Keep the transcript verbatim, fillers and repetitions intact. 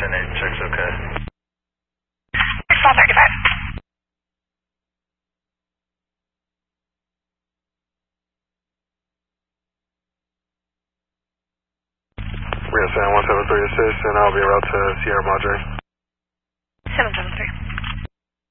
ten eight, checks okay. Four thirty-five. We're going to send one seven three assist, and I'll be en route to Sierra Madre. seven seven three.